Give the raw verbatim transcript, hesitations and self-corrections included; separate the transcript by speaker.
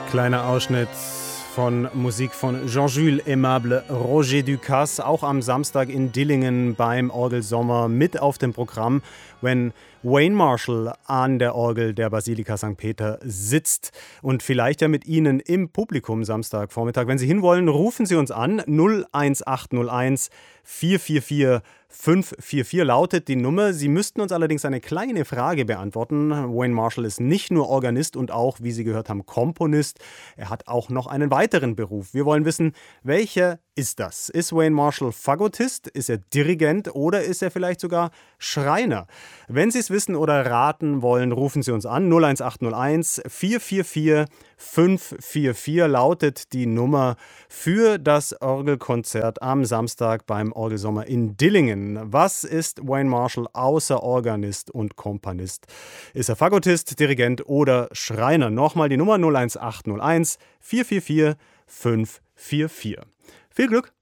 Speaker 1: Kleiner Ausschnitt von Musik von Jean-Jules Aimable, Roger Ducasse, auch am Samstag in Dillingen beim Orgelsommer mit auf dem Programm, wenn Wayne Marshall an der Orgel der Basilika Sankt Peter sitzt und vielleicht ja mit Ihnen im Publikum Samstagvormittag. Wenn Sie hinwollen, rufen Sie uns an. null eins acht null eins vier vier vier fünf vier vier lautet die Nummer. Sie müssten uns allerdings eine kleine Frage beantworten. Wayne Marshall ist nicht nur Organist und auch, wie Sie gehört haben, Komponist. Er hat auch noch einen weiteren Beruf. Wir wollen wissen, welcher ist das? Ist Wayne Marshall Fagottist? Ist er Dirigent oder ist er vielleicht sogar Schreiner? Wenn Sie es wissen oder raten wollen, rufen Sie uns an. null eins acht null eins vier vier vier fünf vier vier lautet die Nummer für das Orgelkonzert am Samstag beim Orgelsommer in Dillingen. Was ist Wayne Marshall außer Organist und Komponist? Ist er Fagottist, Dirigent oder Schreiner? Nochmal die Nummer null eins acht null eins vier vier vier fünf vier vier. Viel Glück!